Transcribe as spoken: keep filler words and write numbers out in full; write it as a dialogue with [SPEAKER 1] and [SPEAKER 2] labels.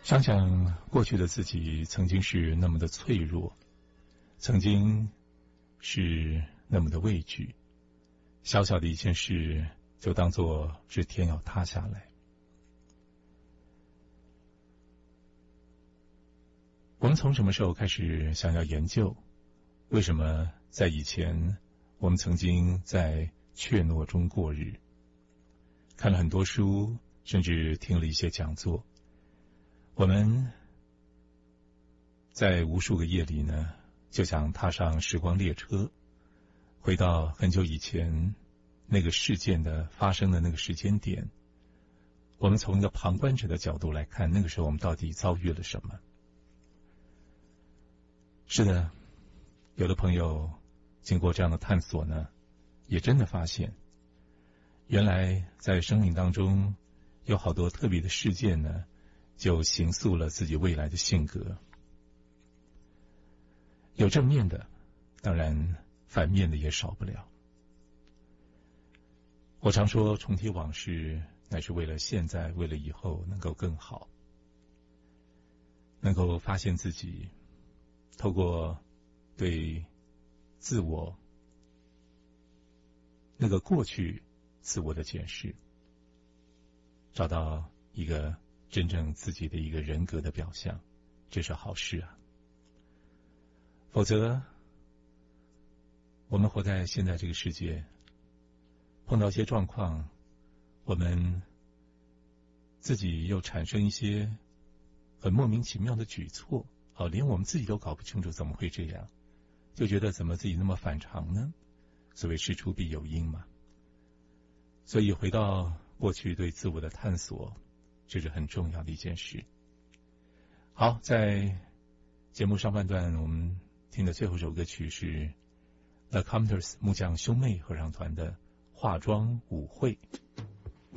[SPEAKER 1] 想想过去的自己曾经是那么的脆弱，曾经是那么的畏惧，小小的一件事就当作是天要塌下来。我们从什么时候开始想要研究，为什么在以前我们曾经在怯懦中过日？看了很多书，甚至听了一些讲座。我们在无数个夜里呢，就想踏上时光列车，回到很久以前那个事件的发生的那个时间点。我们从一个旁观者的角度来看，那个时候我们到底遭遇了什么？是的，有的朋友经过这样的探索呢，也真的发现，原来在生命当中有好多特别的事件呢，就形塑了自己未来的性格。有正面的，当然反面的也少不了。我常说，重提往事乃是为了现在，为了以后能够更好，能够发现自己，透过对自我那个过去自我的检视，找到一个真正自己的一个人格的表象，这是好事啊。否则我们活在现在这个世界，碰到一些状况，我们自己又产生一些很莫名其妙的举措，好，连我们自己都搞不清楚怎么会这样，就觉得怎么自己那么反常呢？所谓事出必有因嘛。所以回到过去对自我的探索，这是很重要的一件事。好，在节目上半段我们听的最后一首歌曲是 The Commenters 木匠兄妹合唱团的化妆舞会。